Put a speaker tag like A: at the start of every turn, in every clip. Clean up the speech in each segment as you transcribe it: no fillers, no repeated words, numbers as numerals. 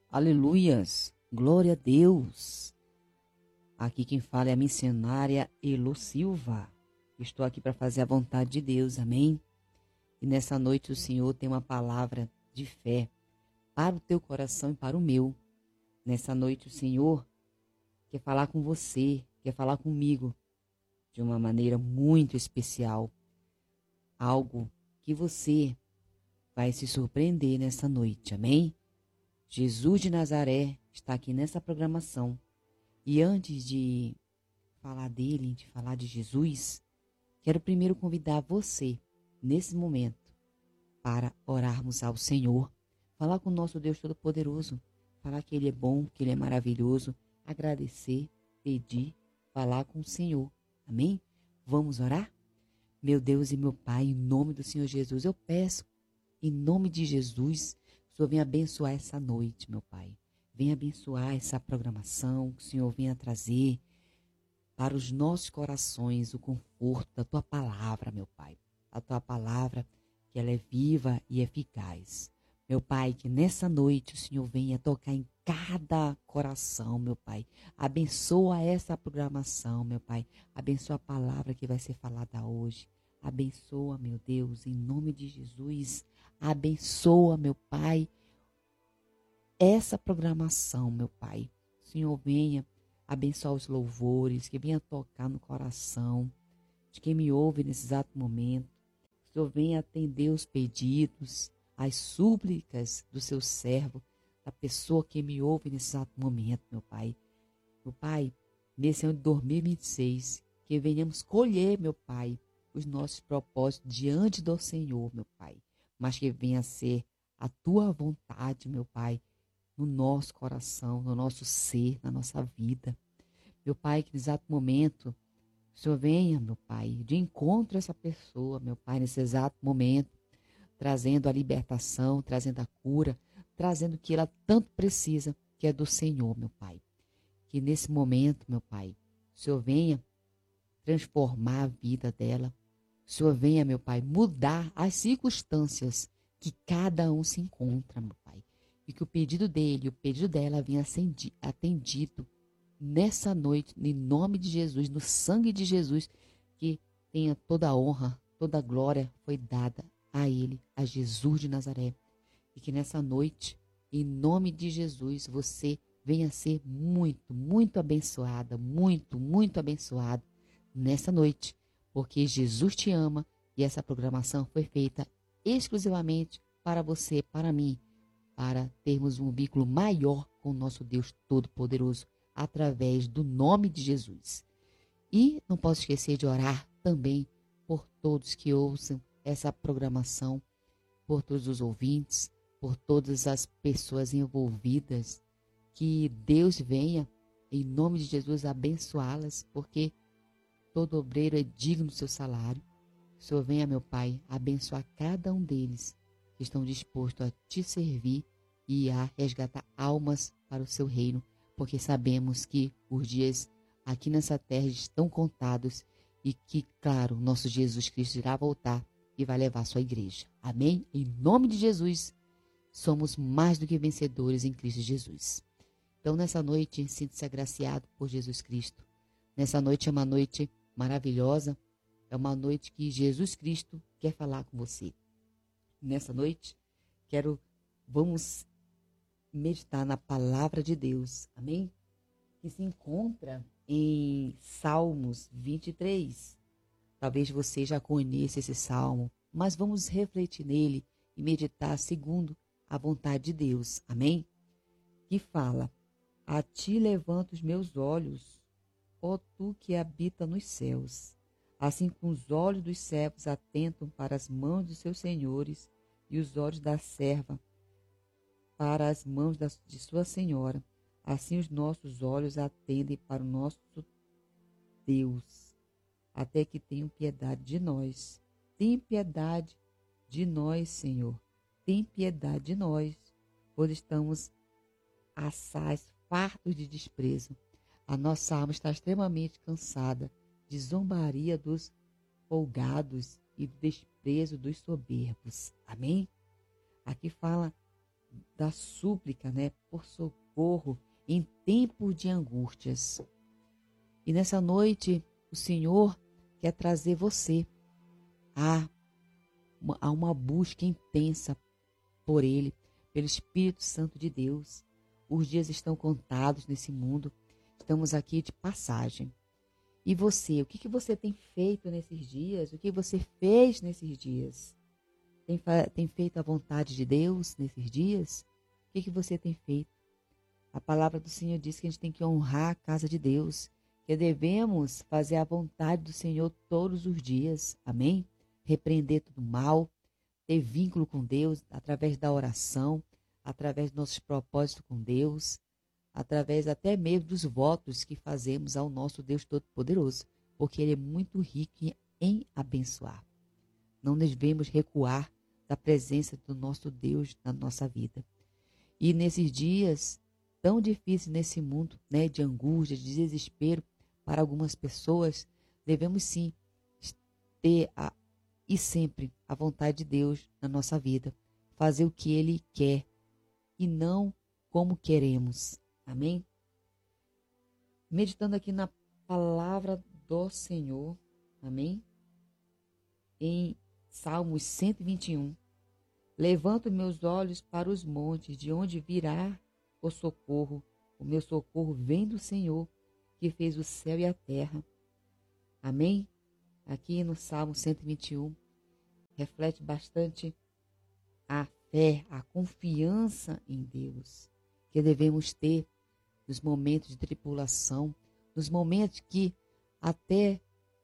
A: Aleluias, glória a Deus. Aqui quem fala é a missionária Elo Silva. Estou aqui para fazer a vontade de Deus, amém? E nessa noite o Senhor tem uma palavra de fé para o teu coração e para o meu. Nessa noite o Senhor quer falar com você, quer falar comigo de uma maneira muito especial. Algo que você vai se surpreender nessa noite, amém? Jesus de Nazaré está aqui nessa programação. E antes de falar dele, de falar de Jesus, quero primeiro convidar você, nesse momento, para orarmos ao Senhor, falar com o nosso Deus Todo-Poderoso, falar que Ele é bom, que Ele é maravilhoso, agradecer, pedir, falar com o Senhor. Amém? Vamos orar? Meu Deus e meu Pai, em nome do Senhor Jesus, eu peço, em nome de Jesus, que o Senhor venha abençoar essa noite, meu Pai. Venha abençoar essa programação, que o Senhor venha trazer para os nossos corações o conforto da Tua palavra, meu Pai. A Tua palavra, que ela é viva e eficaz. Meu Pai, que nessa noite o Senhor venha tocar em cada coração, meu Pai. Abençoa essa programação, meu Pai. Abençoa a palavra que vai ser falada hoje. Abençoa, meu Deus, em nome de Jesus. Abençoa, meu Pai, essa programação, meu Pai. O Senhor venha abençoar os louvores, que venha tocar no coração de quem me ouve nesse exato momento. O Senhor venha atender os pedidos, as súplicas do seu servo, da pessoa que me ouve nesse exato momento, meu Pai. Meu Pai, nesse ano de 2026, que venhamos colher, meu Pai, os nossos propósitos diante do Senhor, meu Pai. Mas que venha a ser a Tua vontade, meu Pai, no nosso coração, no nosso ser, na nossa vida. Meu Pai, que no exato momento o Senhor venha, meu Pai, de encontro a essa pessoa, meu Pai, nesse exato momento, trazendo a libertação, trazendo a cura, trazendo o que ela tanto precisa, que é do Senhor, meu Pai. Que nesse momento, meu Pai, o Senhor venha transformar a vida dela. O Senhor venha, meu Pai, mudar as circunstâncias que cada um se encontra, meu Pai. E que o pedido dele, o pedido dela venha atendido nessa noite, em nome de Jesus, no sangue de Jesus, que tenha toda a honra, toda a glória foi dada a ele, a Jesus de Nazaré. E que nessa noite, em nome de Jesus, você venha ser muito, muito abençoada, muito, muito abençoado nessa noite, porque Jesus te ama e essa programação foi feita exclusivamente para você, para mim, para termos um vínculo maior com o nosso Deus Todo-Poderoso, através do nome de Jesus. E não posso esquecer de orar também por todos que ouçam essa programação, por todos os ouvintes, por todas as pessoas envolvidas, que Deus venha, em nome de Jesus, abençoá-las, porque todo obreiro é digno do seu salário. Que o Senhor venha, meu Pai, abençoar cada um deles que estão dispostos a te servir e a resgatar almas para o seu reino, porque sabemos que os dias aqui nessa terra estão contados e que, claro, nosso Jesus Cristo irá voltar e vai levar a sua igreja. Amém? Em nome de Jesus, somos mais do que vencedores em Cristo Jesus. Então, nessa noite, sinta-se agraciado por Jesus Cristo. Nessa noite é uma noite maravilhosa, é uma noite que Jesus Cristo quer falar com você. Nessa noite, vamos meditar na palavra de Deus, amém? Que se encontra em Salmos 23. Talvez você já conheça esse salmo, mas vamos refletir nele e meditar segundo a vontade de Deus, amém? Que fala: a ti levanto os meus olhos, ó tu que habita nos céus. Assim como os olhos dos servos atentam para as mãos dos seus senhores e os olhos da serva para as mãos de sua senhora, assim os nossos olhos atendem para o nosso Deus, até que tenham piedade de nós. Tem piedade de nós, Senhor. Tem piedade de nós, pois estamos assaz, fartos de desprezo. A nossa alma está extremamente cansada de zombaria dos folgados e do desprezo dos soberbos. Amém? Aqui fala da súplica, né, por socorro em tempo de angústias. E nessa noite, o Senhor quer trazer você a uma busca intensa por Ele, pelo Espírito Santo de Deus. Os dias estão contados nesse mundo. Estamos aqui de passagem. E você, o que você tem feito nesses dias? O que você fez nesses dias? Tem feito a vontade de Deus nesses dias? O que você tem feito? A palavra do Senhor diz que a gente tem que honrar a casa de Deus, que devemos fazer a vontade do Senhor todos os dias. Amém? Repreender todo mal, ter vínculo com Deus através da oração, através dos nossos propósitos com Deus, através até mesmo dos votos que fazemos ao nosso Deus Todo-Poderoso, porque Ele é muito rico em abençoar. Não devemos recuar da presença do nosso Deus na nossa vida. E nesses dias tão difíceis nesse mundo, né, de angústia, de desespero para algumas pessoas, devemos sim ter e sempre a vontade de Deus na nossa vida, fazer o que Ele quer e não como queremos. Amém? Meditando aqui na palavra do Senhor, amém? Em Salmos 121, levanto meus olhos para os montes, de onde virá o socorro. O meu socorro vem do Senhor, que fez o céu e a terra. Amém? Aqui no Salmo 121, reflete bastante a fé, a confiança em Deus, que devemos ter nos momentos de tribulação, nos momentos que até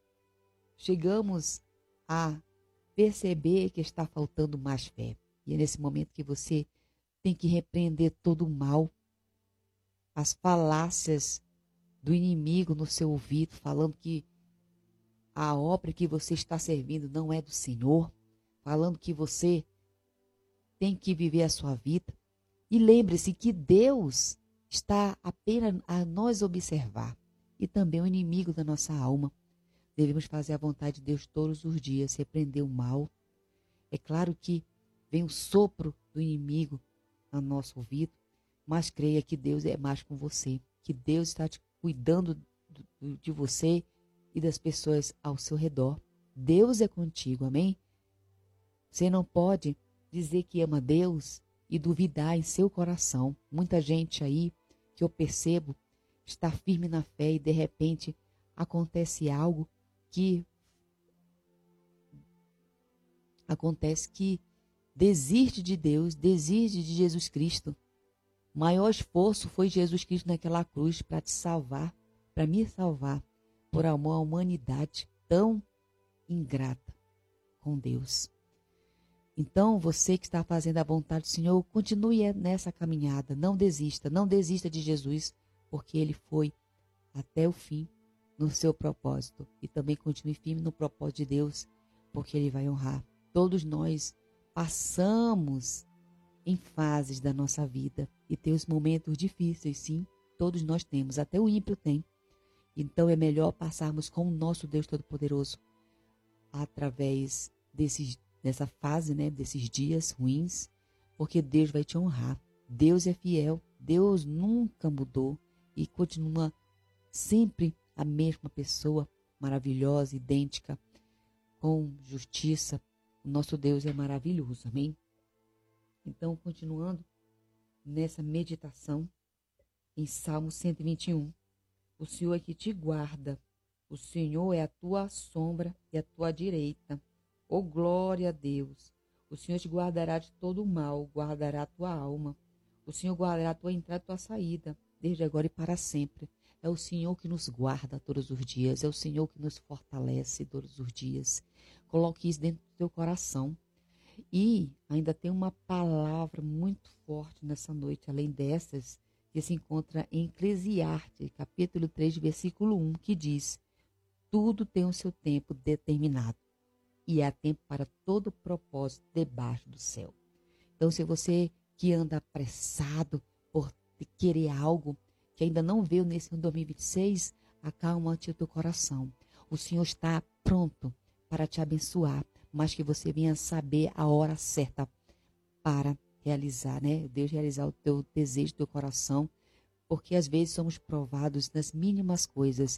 A: chegamos a perceber que está faltando mais fé. E é nesse momento que você tem que repreender todo o mal, as falácias do inimigo no seu ouvido, falando que a obra que você está servindo não é do Senhor, falando que você tem que viver a sua vida. E lembre-se que Deus está apenas a nos observar, e também o inimigo da nossa alma. Devemos fazer a vontade de Deus todos os dias, repreender o mal. É claro que vem o sopro do inimigo no nosso ouvido, mas creia que Deus é mais com você, que Deus está te cuidando de você e das pessoas ao seu redor. Deus é contigo, amém? Você não pode dizer que ama Deus e duvidar em seu coração. Muita gente aí, que eu percebo, está firme na fé e de repente acontece algo que desiste de Deus, desiste de Jesus Cristo. O maior esforço foi Jesus Cristo naquela cruz para te salvar, para me salvar, por amor à humanidade tão ingrata com Deus. Então, você que está fazendo a vontade do Senhor, continue nessa caminhada, não desista de Jesus, porque Ele foi até o fim no seu propósito. E também continue firme no propósito de Deus, porque Ele vai honrar. Todos nós passamos em fases da nossa vida e tem os momentos difíceis, sim, todos nós temos, até o ímpio tem. Então é melhor passarmos com o nosso Deus Todo-Poderoso através dessa fase, né, desses dias ruins, porque Deus vai te honrar. Deus é fiel, Deus nunca mudou e continua sempre a mesma pessoa, maravilhosa, idêntica, com justiça. O nosso Deus é maravilhoso, amém? Então, continuando nessa meditação em Salmo 121, o Senhor é que te guarda, o Senhor é a tua sombra e a tua direita. Oh, glória a Deus! O Senhor te guardará de todo o mal, guardará a tua alma. O Senhor guardará a tua entrada e a tua saída, desde agora e para sempre. É o Senhor que nos guarda todos os dias, é o Senhor que nos fortalece todos os dias. Coloque isso dentro do teu coração. E ainda tem uma palavra muito forte nessa noite, além dessas, que se encontra em Eclesiastes, capítulo 3, versículo 1, que diz: tudo tem o seu tempo determinado, e há tempo para todo propósito debaixo do céu. Então, se você que anda apressado por querer algo que ainda não veio nesse ano 2026, acalma-te o teu coração. O Senhor está pronto para te abençoar, mas que você venha saber a hora certa para realizar, né? Deus realizar o teu desejo, o teu coração, porque às vezes somos provados nas mínimas coisas.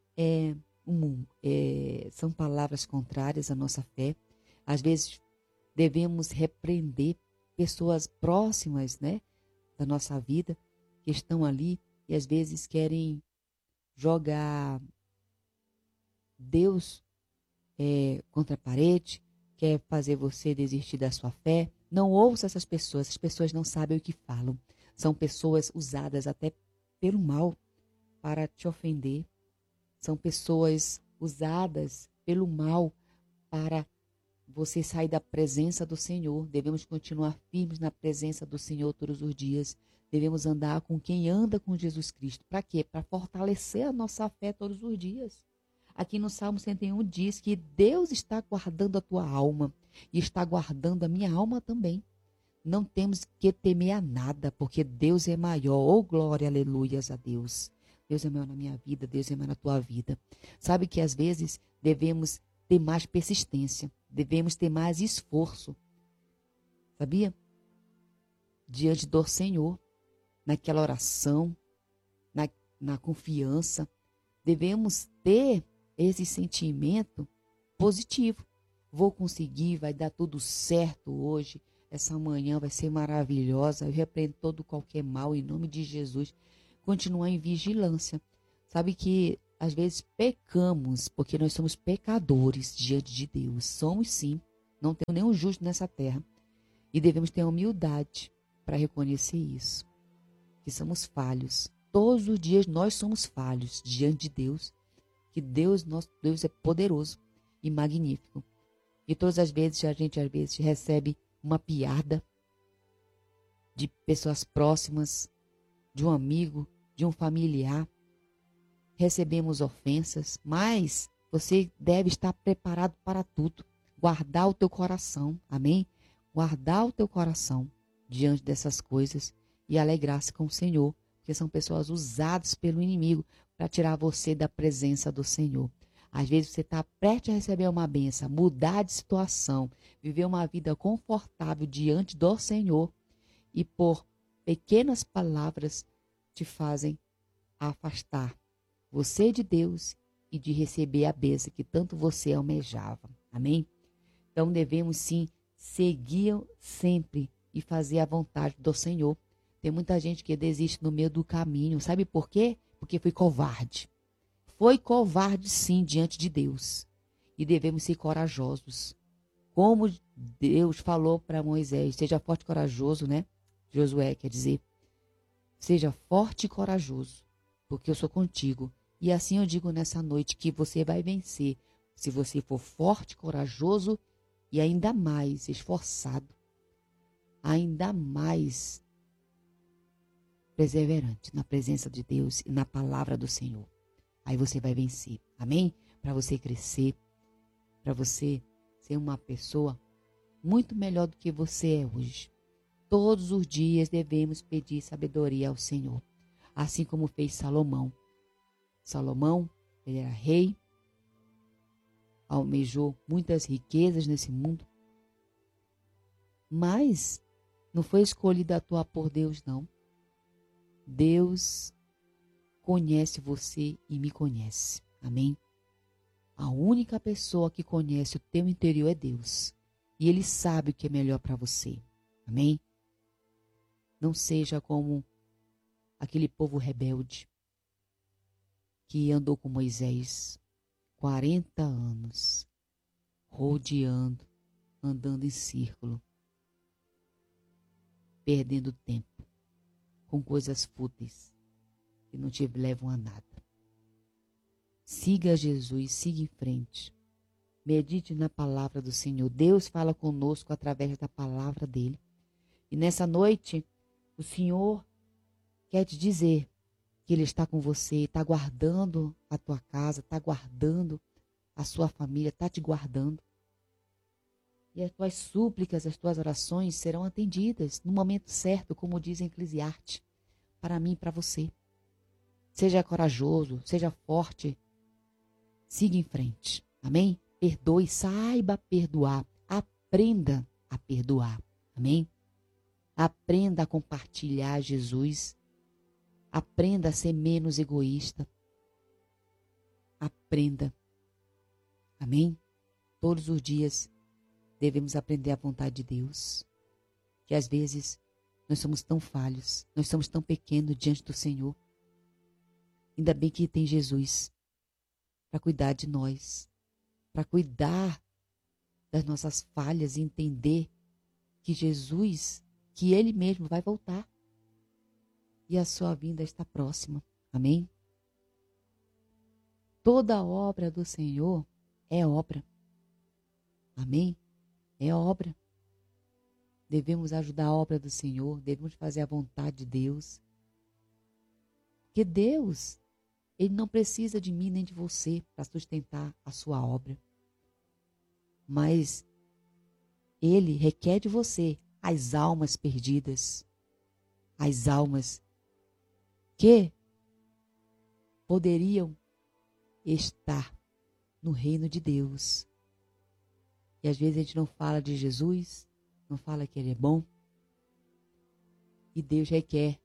A: São palavras contrárias à nossa fé. Às vezes devemos repreender pessoas próximas, né, da nossa vida, que estão ali e às vezes querem jogar Deus contra a parede, quer fazer você desistir da sua fé. Não ouça essas pessoas não sabem o que falam. São pessoas usadas até pelo mal para te ofender. São pessoas usadas pelo mal para você sair da presença do Senhor. Devemos continuar firmes na presença do Senhor todos os dias. Devemos andar com quem anda com Jesus Cristo. Para quê? Para fortalecer a nossa fé todos os dias. Aqui no Salmo 101 diz que Deus está guardando a tua alma e está guardando a minha alma também. Não temos que temer a nada, porque Deus é maior. Oh, glória, aleluias a Deus. Deus é maior na minha vida, Deus é maior na tua vida. Sabe que às vezes devemos ter mais persistência, devemos ter mais esforço. Sabia? Diante do Senhor, naquela oração, na confiança, devemos ter esse sentimento positivo. Vou conseguir, vai dar tudo certo hoje. Essa manhã vai ser maravilhosa. Eu repreendo todo qualquer mal em nome de Jesus. Continuar em vigilância. Sabe que às vezes pecamos porque nós somos pecadores diante de Deus. Somos sim. Não temos nenhum justo nessa terra. E devemos ter humildade para reconhecer isso. Que somos falhos. Todos os dias nós somos falhos diante de Deus. Que Deus, nosso Deus, é poderoso e magnífico. E todas as vezes a gente às vezes recebe uma piada de pessoas próximas, de um amigo, de um familiar. Recebemos ofensas, mas você deve estar preparado para tudo. Guardar o teu coração, amém? Guardar o teu coração diante dessas coisas e alegrar-se com o Senhor, porque são pessoas usadas pelo inimigo para tirar você da presença do Senhor. Às vezes você está prestes a receber uma bênção, mudar de situação, viver uma vida confortável diante do Senhor e por pequenas palavras te fazem afastar você de Deus e de receber a bênção que tanto você almejava. Amém? Então devemos sim seguir sempre e fazer a vontade do Senhor. Tem muita gente que desiste no meio do caminho. Sabe por quê? Porque foi covarde. Foi covarde sim diante de Deus. E devemos ser corajosos. Como Deus falou para Moisés, seja forte e corajoso, né? Josué quer dizer, seja forte e corajoso, porque eu sou contigo. E assim eu digo nessa noite que você vai vencer, se você for forte, corajoso e ainda mais esforçado, ainda mais perseverante na presença de Deus e na palavra do Senhor. Aí você vai vencer, amém? Para você crescer, para você ser uma pessoa muito melhor do que você é hoje. Todos os dias devemos pedir sabedoria ao Senhor, assim como fez Salomão. Salomão, ele era rei, almejou muitas riquezas nesse mundo, mas não foi escolhido a atuar por Deus, não. Deus conhece você e me conhece, amém? A única pessoa que conhece o teu interior é Deus, e Ele sabe o que é melhor para você, amém? Não seja como aquele povo rebelde que andou com Moisés 40 anos, rodeando, andando em círculo, perdendo tempo com coisas fúteis que não te levam a nada. Siga Jesus, siga em frente. Medite na palavra do Senhor. Deus fala conosco através da palavra dele. E nessa noite, o Senhor quer te dizer que Ele está com você, está guardando a tua casa, está guardando a sua família, está te guardando. E as tuas súplicas, as tuas orações serão atendidas no momento certo, como diz em Eclesiastes, para mim e para você. Seja corajoso, seja forte, siga em frente, amém? Perdoe, saiba perdoar, aprenda a perdoar, amém? Aprenda a compartilhar Jesus. Aprenda a ser menos egoísta. Aprenda. Amém? Todos os dias devemos aprender a vontade de Deus. Que às vezes nós somos tão falhos, nós somos tão pequenos diante do Senhor. Ainda bem que tem Jesus para cuidar de nós, para cuidar das nossas falhas e entender que Jesus, que Ele mesmo vai voltar. E a sua vinda está próxima. Amém? Toda obra do Senhor é obra. Amém? É obra. Devemos ajudar a obra do Senhor, devemos fazer a vontade de Deus. Porque Deus, Ele não precisa de mim nem de você para sustentar a sua obra. Mas Ele requer de você as almas perdidas, as almas que poderiam estar no reino de Deus. E às vezes a gente não fala de Jesus, não fala que Ele é bom. E Deus requer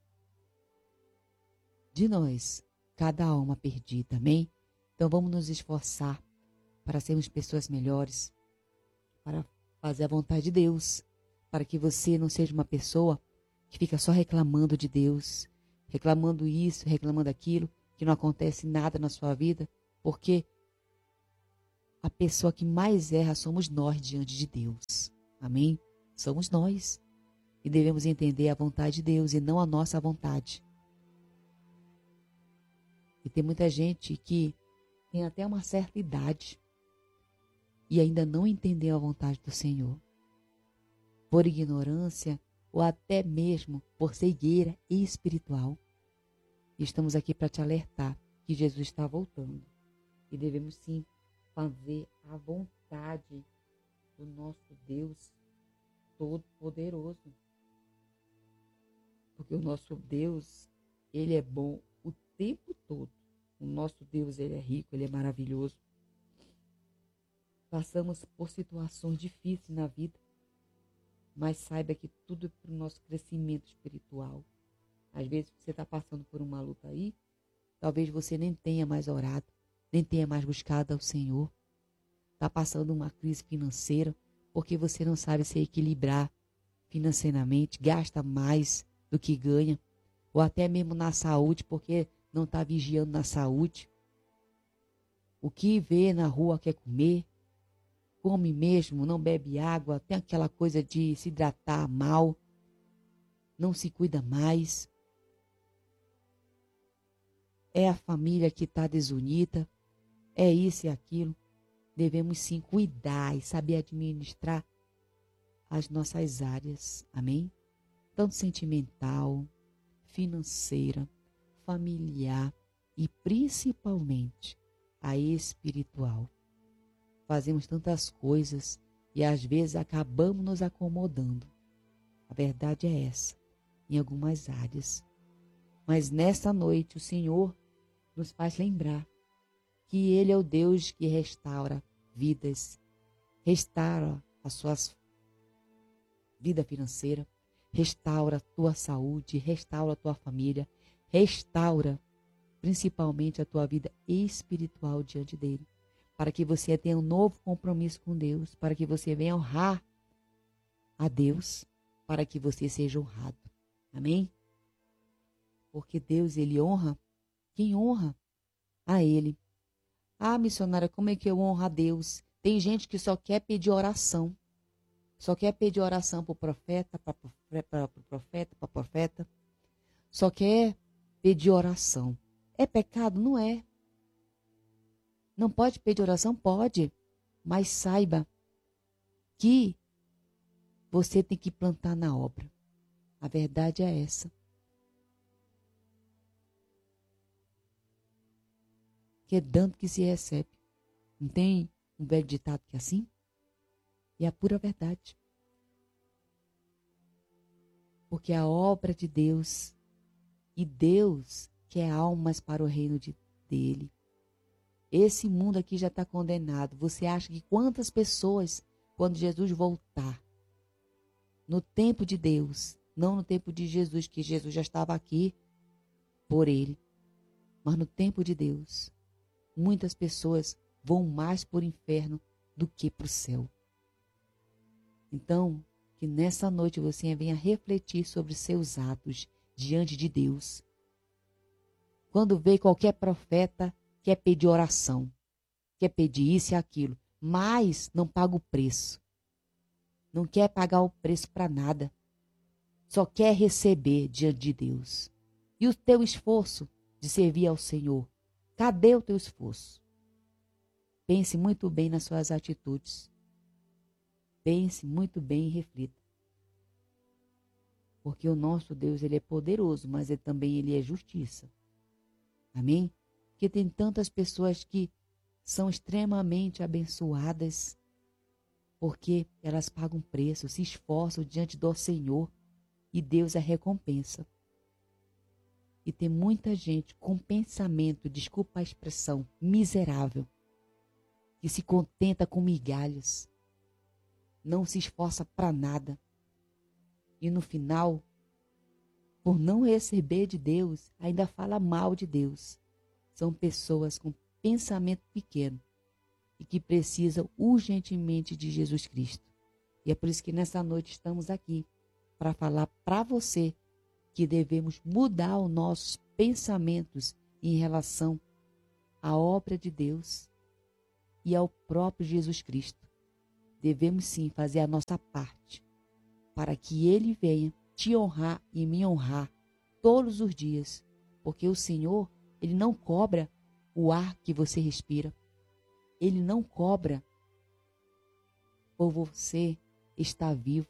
A: de nós cada alma perdida, amém? Então vamos nos esforçar para sermos pessoas melhores, para fazer a vontade de Deus, para que você não seja uma pessoa que fica só reclamando de Deus, reclamando isso, reclamando aquilo, que não acontece nada na sua vida, porque a pessoa que mais erra somos nós diante de Deus. Amém? Somos nós. E devemos entender a vontade de Deus e não a nossa vontade. E tem muita gente que tem até uma certa idade e ainda não entendeu a vontade do Senhor. Por ignorância ou até mesmo por cegueira espiritual. E estamos aqui para te alertar que Jesus está voltando. E devemos sim fazer a vontade do nosso Deus Todo-Poderoso. Porque o nosso Deus, Ele é bom o tempo todo. O nosso Deus, Ele é rico, Ele é maravilhoso. Passamos por situações difíceis na vida, mas saiba que tudo é para o nosso crescimento espiritual. Às vezes você está passando por uma luta aí, talvez você nem tenha mais orado, nem tenha mais buscado ao Senhor. Está passando uma crise financeira, porque você não sabe se equilibrar financeiramente, gasta mais do que ganha, ou até mesmo na saúde, porque não está vigiando na saúde. O que vê na rua quer comer, come mesmo, não bebe água, tem aquela coisa de se hidratar mal, não se cuida mais. É a família que está desunida, é isso e aquilo. Devemos sim cuidar e saber administrar as nossas áreas, amém? Tanto sentimental, financeira, familiar e principalmente a espiritual. Fazemos tantas coisas e às vezes acabamos nos acomodando. A verdade é essa, em algumas áreas. Mas nesta noite o Senhor nos faz lembrar que Ele é o Deus que restaura vidas, restaura a sua vida financeira, restaura a tua saúde, restaura a tua família, restaura principalmente a tua vida espiritual diante dEle, para que você tenha um novo compromisso com Deus, para que você venha honrar a Deus, para que você seja honrado. Amém? Porque Deus, Ele honra quem honra a Ele. Ah, missionária, como é que eu honro a Deus? Tem gente que só quer pedir oração. Só quer pedir oração para o profeta, para profeta. Só quer pedir oração. É pecado? Não é. Não pode pedir oração? Pode. Mas saiba que você tem que plantar na obra. A verdade é essa. Que é dando que se recebe. Não tem um velho ditado que é assim? E é a pura verdade. Porque a obra de Deus, e Deus quer almas para o reino dele. Esse mundo aqui já está condenado. Você acha que quantas pessoas, quando Jesus voltar, no tempo de Deus, não no tempo de Jesus, que Jesus já estava aqui por ele, mas no tempo de Deus, muitas pessoas vão mais para o inferno do que para o céu. Então, que nessa noite você venha refletir sobre seus atos diante de Deus. Quando vê qualquer profeta, quer pedir oração, quer pedir isso e aquilo, mas não paga o preço. Não quer pagar o preço para nada. Só quer receber diante de Deus. E o teu esforço de servir ao Senhor? Cadê o teu esforço? Pense muito bem nas suas atitudes. Pense muito bem e reflita. Porque o nosso Deus, ele é poderoso, mas ele é justiça. Amém? Porque tem tantas pessoas que são extremamente abençoadas, porque elas pagam preço, se esforçam diante do Senhor e Deus a recompensa. E tem muita gente com pensamento, desculpa a expressão, miserável, que se contenta com migalhas, não se esforça para nada. E no final, por não receber de Deus, ainda fala mal de Deus. São pessoas com pensamento pequeno e que precisam urgentemente de Jesus Cristo. E é por isso que nessa noite estamos aqui para falar para você que devemos mudar os nossos pensamentos em relação à obra de Deus e ao próprio Jesus Cristo. Devemos sim fazer a nossa parte para que Ele venha te honrar e me honrar todos os dias, porque o Senhor, Ele não cobra o ar que você respira. Ele não cobra por você estar vivo.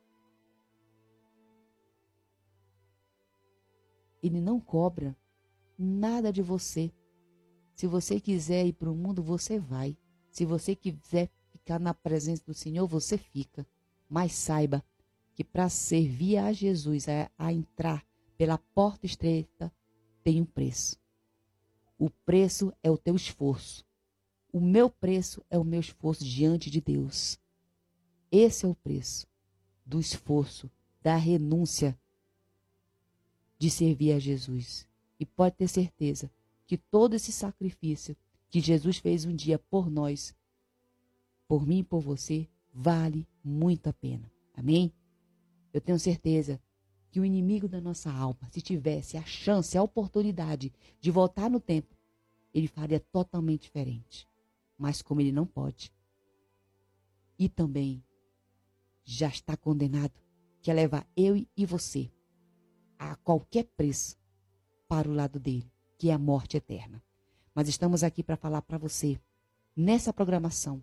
A: Ele não cobra nada de você. Se você quiser ir para o mundo, você vai. Se você quiser ficar na presença do Senhor, você fica. Mas saiba que para servir a Jesus, a entrar pela porta estreita, tem um preço. O preço é o teu esforço. O meu preço é o meu esforço diante de Deus. Esse é o preço do esforço, da renúncia de servir a Jesus. E pode ter certeza que todo esse sacrifício que Jesus fez um dia por nós, por mim e por você, vale muito a pena. Amém? Eu tenho certeza que o inimigo da nossa alma, se tivesse a chance, a oportunidade de voltar no tempo, ele faria totalmente diferente. Mas como ele não pode, e também já está condenado, quer levar eu e você a qualquer preço para o lado dele, que é a morte eterna. Mas estamos aqui para falar para você, nessa programação,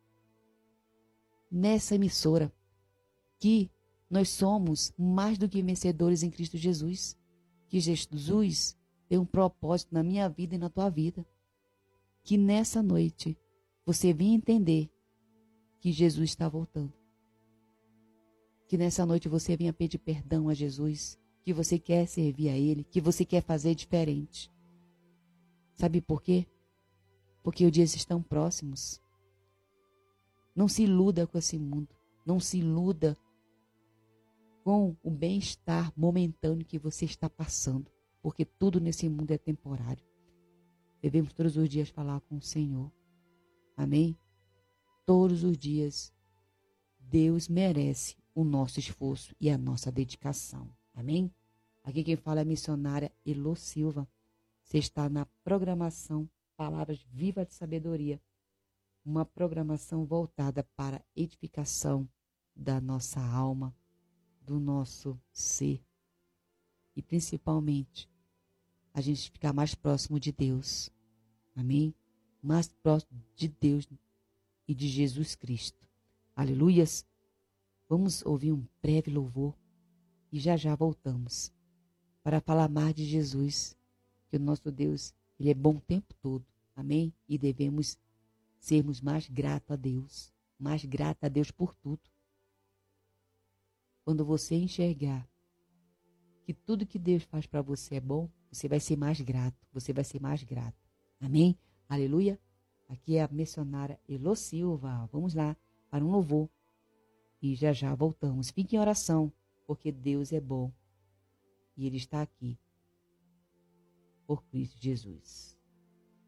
A: nessa emissora, que nós somos mais do que vencedores em Cristo Jesus. Que Jesus tem um propósito na minha vida e na tua vida. Que nessa noite você venha entender que Jesus está voltando. Que nessa noite você venha pedir perdão a Jesus, que você quer servir a Ele, que você quer fazer diferente. Sabe por quê? Porque os dias estão próximos. Não se iluda com esse mundo. Não se iluda com o bem-estar momentâneo que você está passando. Porque tudo nesse mundo é temporário. Devemos todos os dias falar com o Senhor. Amém? Todos os dias, Deus merece o nosso esforço e a nossa dedicação. Amém? Aqui quem fala é a missionária Elô Silva. Você está na programação Palavras Vivas de Sabedoria. Uma programação voltada para a edificação da nossa alma, do nosso ser. E principalmente, a gente ficar mais próximo de Deus. Amém? Mais próximo de Deus e de Jesus Cristo. Aleluias! Vamos ouvir um breve louvor e já voltamos para falar mais de Jesus, que o nosso Deus, Ele é bom o tempo todo. Amém? E devemos sermos mais gratos a Deus, mais gratos a Deus por tudo. Quando você enxergar que tudo que Deus faz para você é bom, você vai ser mais grato, você vai ser mais grato. Amém? Aleluia! Aqui é a missionária Elô Silva. Vamos lá para um louvor e já já voltamos. Fique em oração, porque Deus é bom e Ele está aqui por Cristo Jesus.